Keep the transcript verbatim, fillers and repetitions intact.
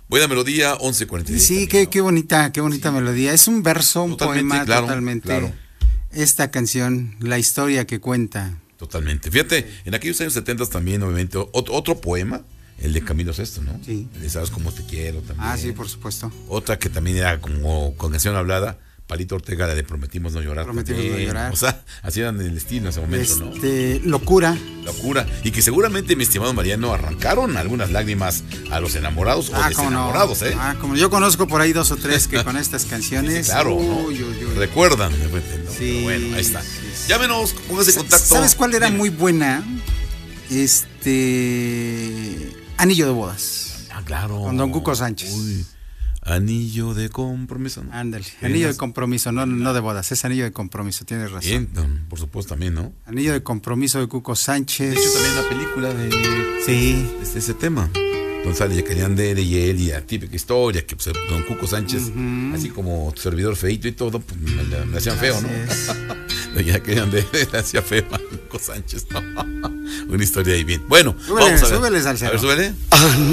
Buena melodía, once cuarenta y seis. Sí, también, qué, ¿no? qué bonita, qué bonita sí. melodía. Es un verso, un Totalmente, poema, claro, totalmente. claro. Esta canción, la historia que cuenta. Totalmente. Fíjate, sí. en aquellos años setenta también, obviamente, otro, otro poema, el de Camilo Sesto, ¿no? Sí. El de Sabes cómo te quiero también. Ah, sí, por supuesto. Otra que también era como con canción hablada, Palito Ortega, la de Prometimos no llorar. Prometimos también. no llorar. O sea, así eran el estilo en ese momento, este, ¿no? Locura. Locura. Y que seguramente, mi estimado Mariano, arrancaron algunas lágrimas a los enamorados ah, o desenamorados, no. ¿eh? Ah, como yo conozco por ahí dos o tres que con estas canciones. Sí, claro, ¿no? uy, uy, uy. Recuerdan. ¿no? Sí, bueno, ahí está. Sí, sí. Llámenos, póngase en contacto. ¿Sabes cuál era Dime. muy buena? Este. Anillo de bodas. Ah, claro. Con Don Cuco Sánchez. Uy. Anillo de compromiso. ¿no? Ándale, anillo de compromiso, no, no de bodas, es anillo de compromiso, tienes razón. Bien, por supuesto también, ¿no? Anillo de compromiso de Cuco Sánchez. De hecho, también la película de, sí. de ese tema. Donde sale Yacarandere y él y la típica historia que pues, Don Cuco Sánchez, uh-huh. así como tu servidor feito y todo, pues me, me, me hacían feo, ¿no? De Yacarandere le hacía feo a Cuco Sánchez, ¿no? Una historia ahí bien. Bueno, súbele, vamos a ver. Súbeles al cero. A ver, súbele.